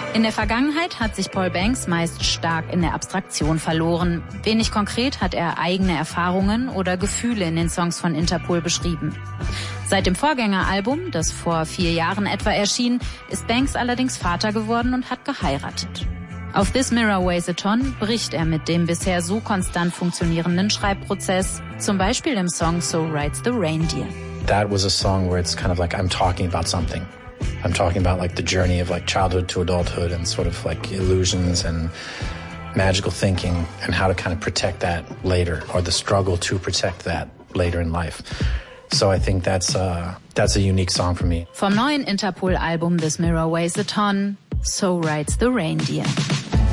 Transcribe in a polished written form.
In der Vergangenheit hat sich Paul Banks meist stark in der Abstraktion verloren. Wenig konkret hat er eigene Erfahrungen oder Gefühle in den Songs von Interpol beschrieben. Seit dem Vorgängeralbum, das vor 4 Jahren etwa erschien, ist Banks allerdings Vater geworden und hat geheiratet. Auf This Mirror Weighs a Ton bricht er mit dem bisher so konstant funktionierenden Schreibprozess, zum Beispiel im Song So Rides the Reindeer. That was a song where it's kind of like I'm talking about something. I'm talking about like the journey of like childhood to adulthood and sort of like illusions and magical thinking and how to kind of protect that later, or the struggle to protect that later in life. So I think that's a unique song for me. Vom neuen Interpol-Album This Mirror Weighs a Ton, So Rides the Reindeer.